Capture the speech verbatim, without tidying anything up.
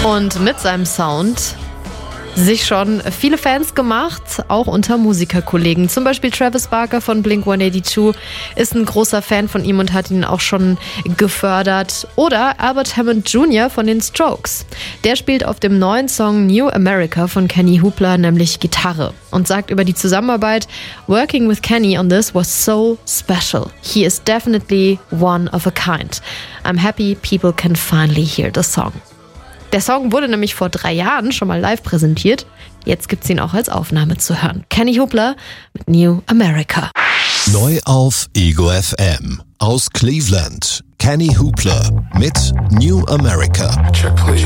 Und mit seinem Sound sich schon viele Fans gemacht, auch unter Musikerkollegen. Zum Beispiel Travis Barker von Blink hundertzweiundachtzig ist ein großer Fan von ihm und hat ihn auch schon gefördert. Oder Albert Hammond Junior von den Strokes. Der spielt auf dem neuen Song New America von Kenny Hoopla nämlich Gitarre und sagt über die Zusammenarbeit: "Working with Kenny on this was so special. He is definitely one of a kind. I'm happy people can finally hear the song." Der Song wurde nämlich vor drei Jahren schon mal live präsentiert. Jetzt gibt's ihn auch als Aufnahme zu hören. Kenny Hoopla mit New America. Neu auf Ego F M. Aus Cleveland. Kenny Hoopla mit New America. Check, please.